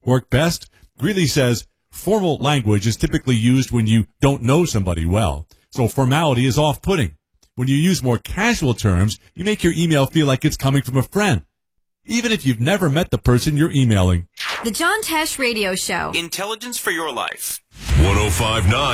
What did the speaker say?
work best? Greeley says formal language is typically used when you don't know somebody well, so formality is off-putting. When you use more casual terms, you make your email feel like it's coming from a friend, even if you've never met the person you're emailing. The John Tesh Radio Show. Intelligence for your life. 105.9